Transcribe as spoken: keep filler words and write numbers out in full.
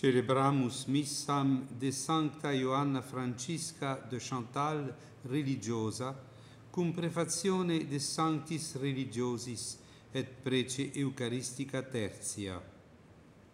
Celebramus missam de Sancta Ioanna Francisca de Chantal religiosa, cum prefazione de Sanctis religiosis et prece Eucharistica tertia.